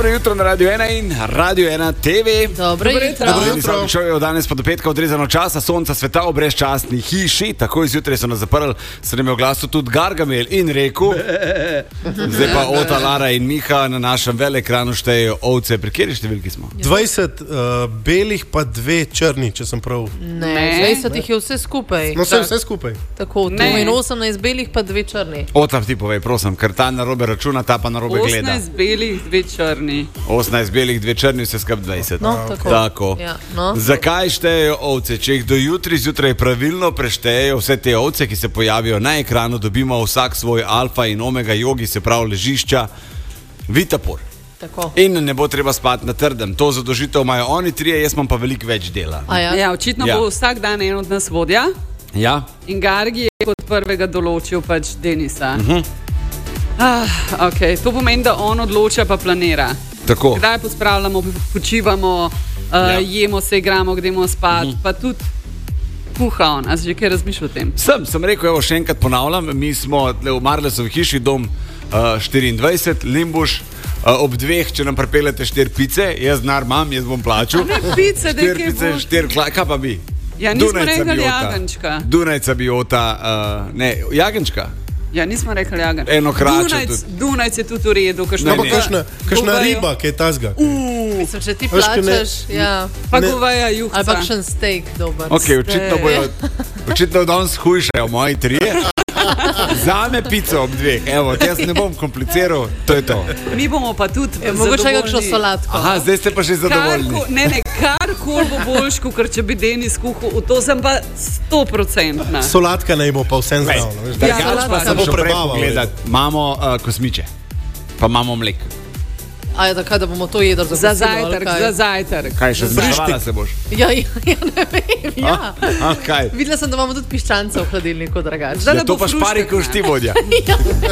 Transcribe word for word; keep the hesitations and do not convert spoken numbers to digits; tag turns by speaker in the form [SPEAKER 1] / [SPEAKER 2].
[SPEAKER 1] Dobro jutro na Radio ena in Radio ena T V.
[SPEAKER 2] Dobro jutro.
[SPEAKER 1] Dobro jutro. Šel je danes pa do petka odrezano časa, sonca, sveta v brezčasni hiši. Takoj zjutraj so nas zaprli, se nam je v glasu tudi Gargamel in rekel. Zdaj pa Ota, Lara in Miha na našem velekranu štejejo ovce. Pri kateri številki smo?
[SPEAKER 3] dvajset uh, belih pa dve črni, če sem prav.
[SPEAKER 2] Ne, dvajset jih je vse skupaj.
[SPEAKER 3] No, vse, vse skupaj.
[SPEAKER 2] Tako, tu in osemnajst belih pa dve črni.
[SPEAKER 1] Ota, ti povej, prosim, ker ta narobe računa, ta pa narobe gleda.
[SPEAKER 4] osemnajst belih, dve črni.
[SPEAKER 1] osemnajst belih, dve črni, vse skup dvajset.
[SPEAKER 2] No, tako.
[SPEAKER 1] tako.
[SPEAKER 2] Ja, no.
[SPEAKER 1] Zakaj štejejo ovce? Če jih do jutri zjutraj pravilno preštejejo vse te ovce, ki se pojavijo na ekranu, dobimo vsak svoj alfa in omega jogi, se pravi ležišča, Vitapur.
[SPEAKER 2] Tako.
[SPEAKER 1] In ne bo treba spati na trdem. To zadožitev imajo oni trije, jaz imam pa veliko več dela.
[SPEAKER 2] Ja?
[SPEAKER 4] Ja, očitno
[SPEAKER 1] Ja.
[SPEAKER 4] bo vsak dan en od nas vodja.
[SPEAKER 1] Ja?
[SPEAKER 4] In Gargi je kot prvega določil pač Denisa.
[SPEAKER 1] Uh-huh.
[SPEAKER 4] ah, okay. To pomeni, da on odloča pa planira.
[SPEAKER 1] Tako.
[SPEAKER 4] Kdaj pospravljamo, počivamo, uh,
[SPEAKER 1] Ja.
[SPEAKER 4] jemo se, igramo, gremo spat, uh-huh. pa tudi kuha on. A si že kaj razmišljal o tem?
[SPEAKER 1] Sem, sem rekel, evo še enkrat ponavljam, mi smo v Marlesovi hiši, dom uh, štiriindvajset, Limbuš, uh, ob dveh, če nam pripeljete štiri pice, jaz denar imam, jaz bom plačal.
[SPEAKER 4] A ne pice, da
[SPEAKER 1] Štiri
[SPEAKER 4] kaj
[SPEAKER 1] pice,
[SPEAKER 4] boš.
[SPEAKER 1] štiri kla, kaj pa bi?
[SPEAKER 4] Ja, nismo
[SPEAKER 1] Dunajca
[SPEAKER 4] rekli
[SPEAKER 1] biota.
[SPEAKER 4] jagenčka.
[SPEAKER 1] Dunajca biota, uh, ne, jagenčka.
[SPEAKER 4] Ja, nismo rekli jagenčka.
[SPEAKER 1] Eno kračo
[SPEAKER 4] Dunajc,
[SPEAKER 1] tudi.
[SPEAKER 4] Dunajc je tudi v redu.
[SPEAKER 1] Ne,
[SPEAKER 3] No, pa
[SPEAKER 1] ne.
[SPEAKER 3] kakšna, kakšna
[SPEAKER 4] Govejo.
[SPEAKER 3] riba, ki je tazga.
[SPEAKER 2] Mislim, če ti
[SPEAKER 3] Veš, ko ne-
[SPEAKER 2] plačaš, ja.
[SPEAKER 4] Pa
[SPEAKER 3] Ne.
[SPEAKER 4] goveja juhca.
[SPEAKER 2] Ali pa kakšen steak dober.
[SPEAKER 1] Ok, očitno bojo, očitno danes hujšajo moji trije. Zame pico ob dveh, evo, jaz ne bom kompliciral, to je to.
[SPEAKER 4] Mi bomo pa tudi
[SPEAKER 2] Ja, mogoče
[SPEAKER 4] zadovoljni.
[SPEAKER 2] kakšno solatko.
[SPEAKER 1] Aha, zdaj ste pa že zadovoljni.
[SPEAKER 4] Karko, ne, ne, karkoli bo boljš, kot če bi Denis kuhal, v to sem pa sto procentna.
[SPEAKER 3] Solatka naj bo pa vsem zdravljena. veš, da-
[SPEAKER 4] Ja,
[SPEAKER 1] Drugače pa
[SPEAKER 2] solatka.
[SPEAKER 1] sem
[SPEAKER 3] Bo
[SPEAKER 1] šel prej
[SPEAKER 3] prebaval,
[SPEAKER 1] pogledat. Imamo uh, kosmiče, pa imamo mlek.
[SPEAKER 2] A je tako, da bomo to jedli za
[SPEAKER 4] Za
[SPEAKER 2] kosilo, ali
[SPEAKER 4] zajtrk,
[SPEAKER 2] kaj?
[SPEAKER 4] za zajtrk.
[SPEAKER 1] Kaj še zmešavala se boš?
[SPEAKER 2] Ja, ja, ja, ne vem, ja.
[SPEAKER 1] A, kaj?
[SPEAKER 2] Videla sem, da imamo tudi piščance v hladilniku, drugače.
[SPEAKER 4] Zdaj
[SPEAKER 1] Ja,
[SPEAKER 4] ne
[SPEAKER 1] to
[SPEAKER 4] bo
[SPEAKER 1] pa špari,
[SPEAKER 4] fruštek,
[SPEAKER 1] ko
[SPEAKER 4] ne.
[SPEAKER 1] šti vodja.
[SPEAKER 2] Ja.